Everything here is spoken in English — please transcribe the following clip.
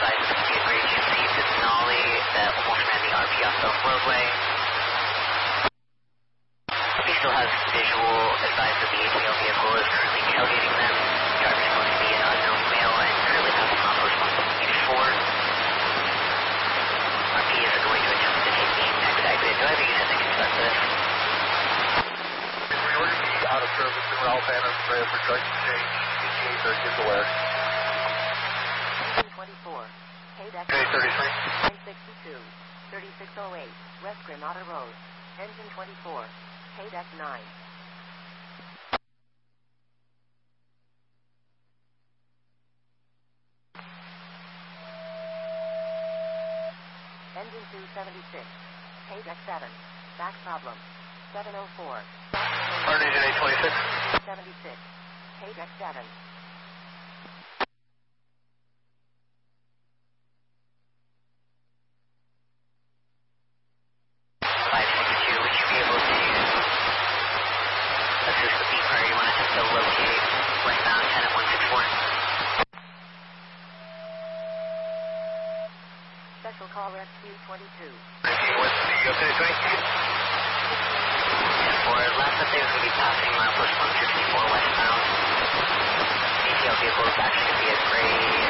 advised this to be a grade GMC to Denali that almost ran the RP off the roadway. If he still has visual, advised that the ATL vehicle is currently tailgating them. The driver is going to be an unknown male and currently passing on post 184. RP is going to attempt to take the next exit. Do I have a unit that can start this? We ordered the out of service in Ralph Anna for truck exchange. ETA 30 is aware. 24. KDEX 933. 962. 3608. West Granada Road. Engine 24. KDEX 9. Engine 276. KDEX 7. Back problem. 704. Engine 826. 76. KDEX 7. Special call rescue 22. What's the update, 20? And for last update, we're going to be passing milepost 164 westbound. ATL vehicle is actually going to be a grade